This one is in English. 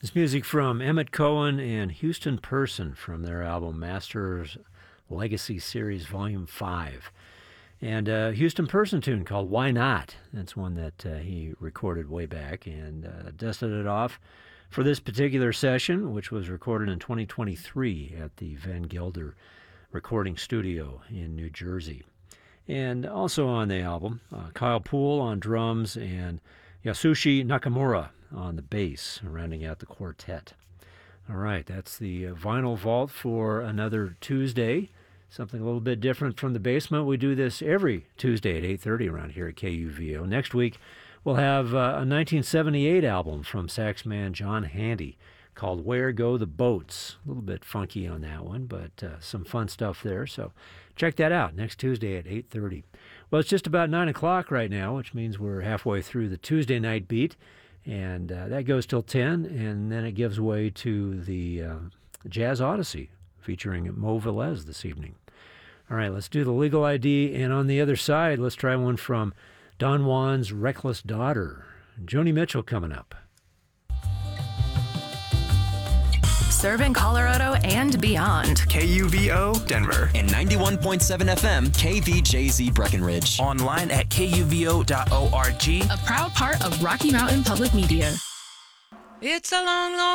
This music from Emmett Cohen and Houston Person from their album Masters Legacy Series Volume 5. And Houston Person tune called Why Not? That's one that he recorded way back and dusted it off for this particular session, which was recorded in 2023 at the Van Gelder Recording Studio in New Jersey. And also on the album, Kyle Poole on drums and Yasushi Nakamura on the bass, rounding out the quartet. All right, that's the Vinyl Vault for another Tuesday. Something a little bit different from the basement. We do this every Tuesday at 8:30 around here at KUVO. Next week, we'll have a 1978 album from saxman John Handy called Where Go the Boats. A little bit funky on that one, but some fun stuff there. So check that out next Tuesday at 8:30. Well, it's just about 9 o'clock right now, which means we're halfway through the Tuesday night beat. And that goes till 10, and then it gives way to the Jazz Odyssey featuring Mo Velez this evening. All right, let's do the legal ID, and on the other side, let's try one from Don Juan's Reckless Daughter. Joni Mitchell coming up. Serving Colorado and beyond. KUVO Denver. And 91.7 FM KVJZ Breckenridge. Online at kuvo.org. A proud part of Rocky Mountain Public Media. It's a long, long